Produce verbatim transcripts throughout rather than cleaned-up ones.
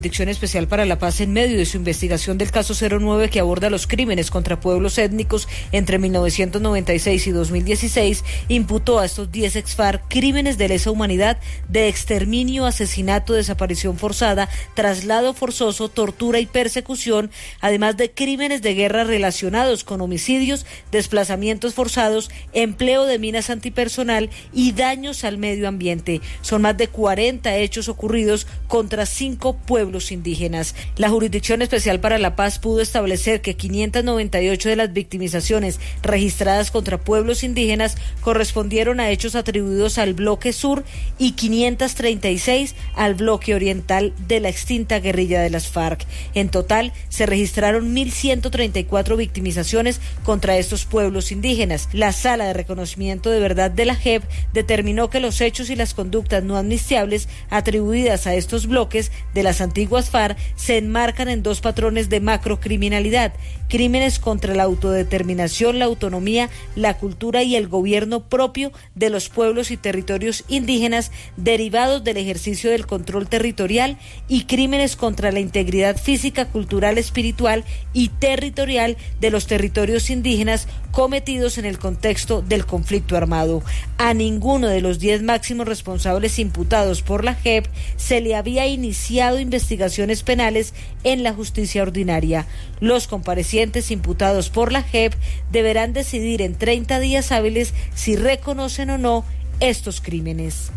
Jurisdicción Especial para la Paz, en medio de su investigación del caso cero nueve que aborda los crímenes contra pueblos étnicos entre mil novecientos noventa y seis y dos mil dieciséis, imputó a estos diez ex FARC crímenes de lesa humanidad, de exterminio, asesinato, desaparición forzada, traslado forzoso, tortura y persecución, además de crímenes de guerra relacionados con homicidios, desplazamientos forzados, empleo de minas antipersonal y daños al medio ambiente. Son más de cuarenta hechos ocurridos contra cinco pueblos indígenas. La Jurisdicción Especial para la Paz pudo establecer que quinientas noventa y ocho de las victimizaciones registradas contra pueblos indígenas correspondieron a hechos atribuidos al bloque sur y quinientas treinta y seis al bloque oriental de la extinta guerrilla de las FARC. En total, se registraron mil ciento treinta y cuatro victimizaciones contra estos pueblos indígenas. La Sala de Reconocimiento de Verdad de la J E P determinó que los hechos y las conductas no amnistiables atribuidas a estos bloques de las antiguas FARC se enmarcan en dos patrones de macrocriminalidad: crímenes contra la autodeterminación, la autonomía, la cultura y el gobierno propio de los pueblos y territorios indígenas derivados del ejercicio del control territorial, y crímenes contra la integridad física, cultural, espiritual y territorial de los territorios indígenas cometidos en el contexto del conflicto armado. A ninguno de los diez máximos responsables imputados por la J E P se le había iniciado investigaciones penales en la justicia ordinaria. Los comparecientes imputados por la J E P deberán decidir en treinta días hábiles si reconocen o no estos crímenes.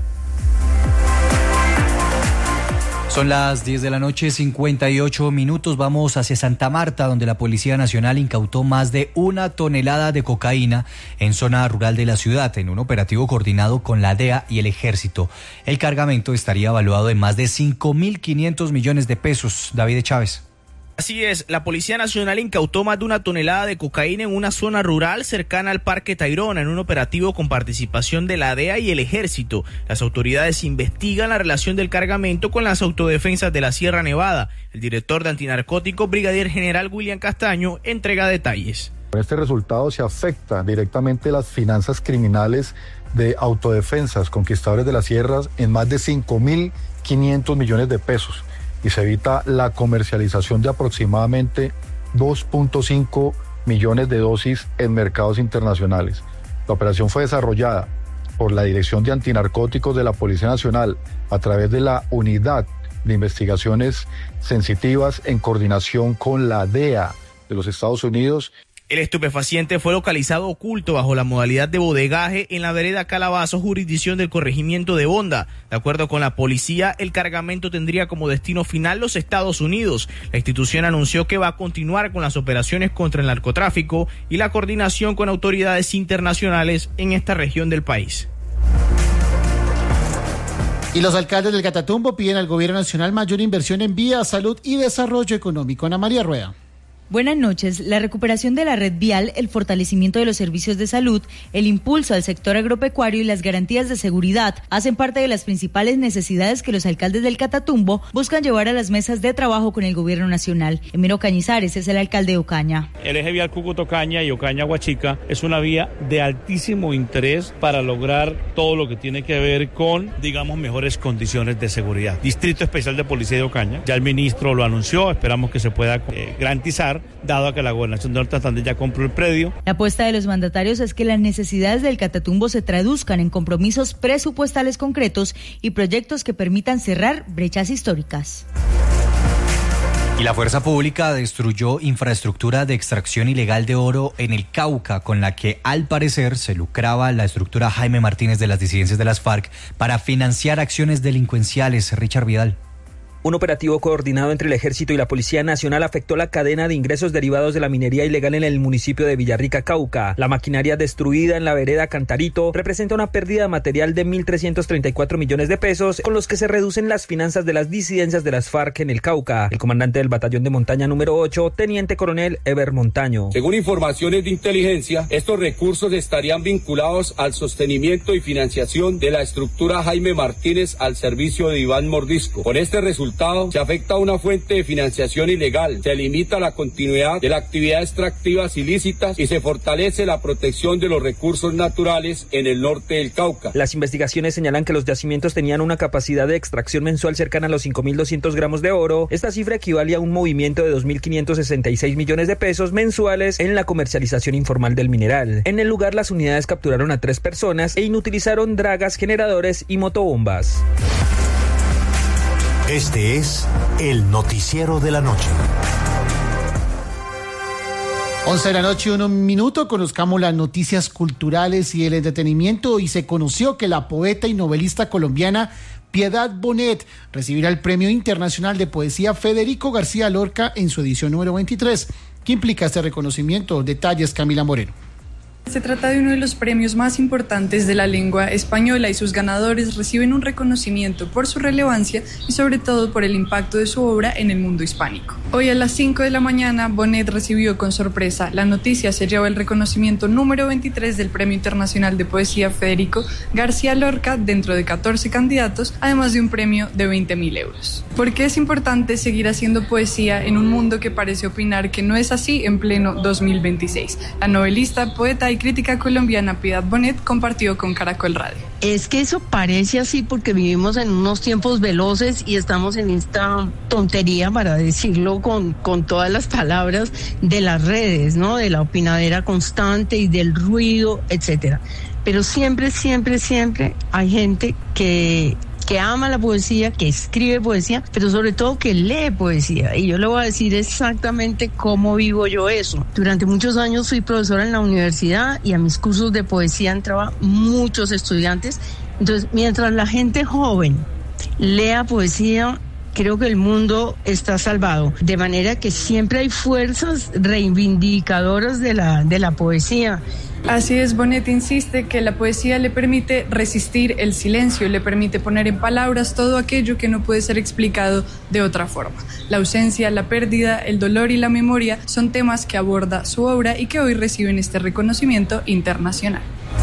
Son las diez de la noche, cincuenta y ocho minutos. Vamos hacia Santa Marta, donde la Policía Nacional incautó más de una tonelada de cocaína en zona rural de la ciudad, en un operativo coordinado con la D E A y el Ejército. El cargamento estaría evaluado en más de cinco mil quinientos millones de pesos. David Chávez. Así es, la Policía Nacional incautó más de una tonelada de cocaína en una zona rural cercana al Parque Tayrona, en un operativo con participación de la D E A y el Ejército. Las autoridades investigan la relación del cargamento con las autodefensas de la Sierra Nevada. El director de Antinarcóticos, Brigadier General William Castaño, entrega detalles. Con este resultado se afecta directamente las finanzas criminales de autodefensas, conquistadores de las sierras, en más de cinco mil quinientos millones de pesos. Y se evita la comercialización de aproximadamente dos punto cinco millones de dosis en mercados internacionales. La operación fue desarrollada por la Dirección de Antinarcóticos de la Policía Nacional a través de la Unidad de Investigaciones Sensitivas en coordinación con la D E A de los Estados Unidos. El estupefaciente fue localizado oculto bajo la modalidad de bodegaje en la vereda Calabazo, jurisdicción del corregimiento de Bonda. De acuerdo con la policía, el cargamento tendría como destino final los Estados Unidos. La institución anunció que va a continuar con las operaciones contra el narcotráfico y la coordinación con autoridades internacionales en esta región del país. Y los alcaldes del Catatumbo piden al gobierno nacional mayor inversión en vías, salud y desarrollo económico. Ana María Rueda. Buenas noches. La recuperación de la red vial, el fortalecimiento de los servicios de salud, el impulso al sector agropecuario y las garantías de seguridad hacen parte de las principales necesidades que los alcaldes del Catatumbo buscan llevar a las mesas de trabajo con el gobierno nacional. Emiro Cañizares es el alcalde de Ocaña. El eje vial Cúcuta-Ocaña y Ocaña-Huachica es una vía de altísimo interés para lograr todo lo que tiene que ver con, digamos, mejores condiciones de seguridad. Distrito Especial de Policía de Ocaña, ya el ministro lo anunció, esperamos que se pueda eh, garantizar, dado que la Gobernación de Norte Santander ya compró el predio. La apuesta de los mandatarios es que las necesidades del Catatumbo se traduzcan en compromisos presupuestales concretos y proyectos que permitan cerrar brechas históricas. Y la fuerza pública destruyó infraestructura de extracción ilegal de oro en el Cauca, con la que al parecer se lucraba la estructura Jaime Martínez de las disidencias de las FARC para financiar acciones delincuenciales. Richard Vidal. Un operativo coordinado entre el Ejército y la Policía Nacional afectó la cadena de ingresos derivados de la minería ilegal en el municipio de Villarrica, Cauca. La maquinaria destruida en la vereda Cantarito representa una pérdida material de mil trescientos treinta y cuatro millones de pesos, con los que se reducen las finanzas de las disidencias de las FARC en el Cauca. El comandante del batallón de montaña número ocho, teniente coronel Eber Montaño. Según informaciones de inteligencia, estos recursos estarían vinculados al sostenimiento y financiación de la estructura Jaime Martínez al servicio de Iván Mordisco. Con este resultado, resultado, se afecta a una fuente de financiación ilegal, se limita la continuidad de la actividad extractivas ilícitas y se fortalece la protección de los recursos naturales en el norte del Cauca. Las investigaciones señalan que los yacimientos tenían una capacidad de extracción mensual cercana a los cinco mil doscientos gramos de oro. Esta cifra equivale a un movimiento de dos mil quinientos sesenta y seis millones de pesos mensuales en la comercialización informal del mineral. En el lugar, las unidades capturaron a tres personas e inutilizaron dragas, generadores y motobombas. Este es el noticiero de la noche. once de la noche, un minuto, conozcamos las noticias culturales y el entretenimiento. Y se conoció que la poeta y novelista colombiana Piedad Bonet recibirá el Premio Internacional de Poesía Federico García Lorca en su edición número veintitrés. ¿Qué implica este reconocimiento? Detalles, Camila Moreno. Se trata de uno de los premios más importantes de la lengua española y sus ganadores reciben un reconocimiento por su relevancia y sobre todo por el impacto de su obra en el mundo hispánico. Hoy a las cinco de la mañana, Bonet recibió con sorpresa la noticia, se lleva el reconocimiento número veintitrés del Premio Internacional de Poesía Federico García Lorca dentro de catorce candidatos, además de un premio de veinte mil euros. ¿Por qué es importante seguir haciendo poesía en un mundo que parece opinar que no es así en pleno dos mil veintiséis? La novelista, poeta y crítica colombiana Piedad Bonet compartió con Caracol Radio. Es que eso parece así porque vivimos en unos tiempos veloces y estamos en esta tontería, para decirlo con, con todas las palabras, de las redes, ¿no? De la opinadera constante y del ruido, etcétera. Pero siempre, siempre, siempre hay gente que... que ama la poesía, que escribe poesía, pero sobre todo que lee poesía. Y yo le voy a decir exactamente cómo vivo yo eso. Durante muchos años fui profesora en la universidad y a mis cursos de poesía entraban muchos estudiantes. Entonces, mientras la gente joven lea poesía, creo que el mundo está salvado. De manera que siempre hay fuerzas reivindicadoras de la, de la poesía. Así es, Bonet insiste que la poesía le permite resistir el silencio, le permite poner en palabras todo aquello que no puede ser explicado de otra forma. La ausencia, la pérdida, el dolor y la memoria son temas que aborda su obra y que hoy reciben este reconocimiento internacional.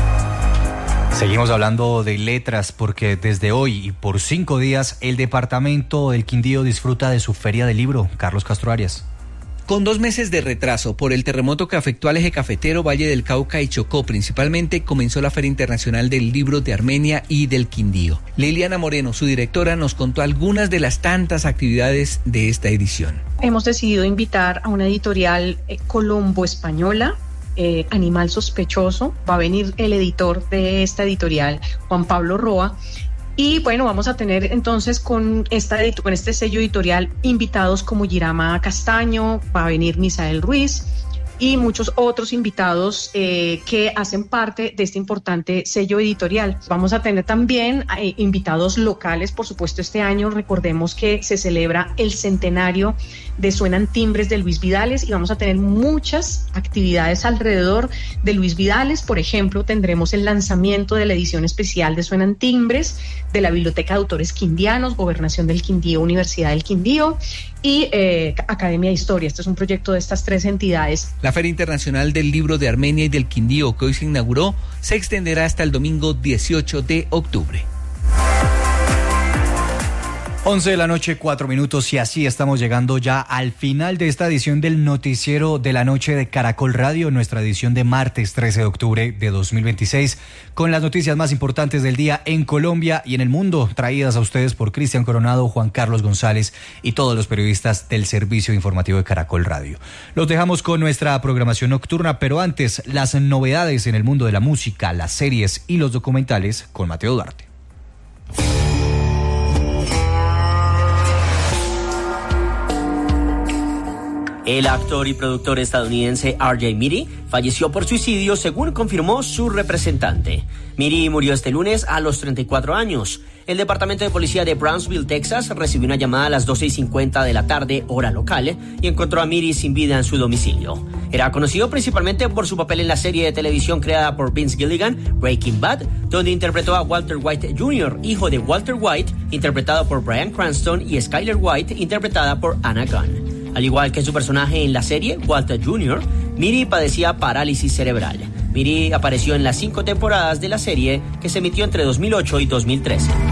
Seguimos hablando de letras porque desde hoy y por cinco días el departamento del Quindío disfruta de su feria del libro. Carlos Castro Arias. Con dos meses de retraso por el terremoto que afectó al eje cafetero, Valle del Cauca y Chocó principalmente, comenzó la Feria Internacional del Libro de Armenia y del Quindío. Liliana Moreno, su directora, nos contó algunas de las tantas actividades de esta edición. Hemos decidido invitar a una editorial eh, colombo-española, eh, Animal Sospechoso. Va a venir el editor de esta editorial, Juan Pablo Roa. Y bueno, vamos a tener entonces con, esta, con este sello editorial invitados como Girama Castaño, va a venir Misael Ruiz y muchos otros invitados eh, que hacen parte de este importante sello editorial. Vamos a tener también eh, invitados locales, por supuesto. Este año recordemos que se celebra el centenario de Suenan Timbres de Luis Vidales y vamos a tener muchas actividades alrededor de Luis Vidales. Por ejemplo, tendremos el lanzamiento de la edición especial de Suenan Timbres de la Biblioteca de Autores Quindianos, Gobernación del Quindío, Universidad del Quindío y eh, Academia de Historia. Este es un proyecto de estas tres entidades. La Feria Internacional del Libro de Armenia y del Quindío, que hoy se inauguró, se extenderá hasta el domingo dieciocho de octubre. once de la noche, cuatro minutos, y así estamos llegando ya al final de esta edición del Noticiero de la Noche de Caracol Radio, nuestra edición de martes trece de octubre de dos mil veintiséis, con las noticias más importantes del día en Colombia y en el mundo, traídas a ustedes por Cristian Coronado, Juan Carlos González y todos los periodistas del Servicio Informativo de Caracol Radio. Los dejamos con nuestra programación nocturna, pero antes, las novedades en el mundo de la música, las series y los documentales con Mateo Duarte. El actor y productor estadounidense R J Miri falleció por suicidio, según confirmó su representante. Miri murió este lunes a los treinta y cuatro años. El Departamento de Policía de Brownsville, Texas, recibió una llamada a las doce y cincuenta de la tarde, hora local, y encontró a Miri sin vida en su domicilio. Era conocido principalmente por su papel en la serie de televisión creada por Vince Gilligan, Breaking Bad, donde interpretó a Walter White junior, hijo de Walter White, interpretado por Bryan Cranston, y Skyler White, interpretada por Anna Gunn. Al igual que su personaje en la serie, Walter junior, Miri padecía parálisis cerebral. Miri apareció en las cinco temporadas de la serie que se emitió entre dos mil ocho y dos mil trece.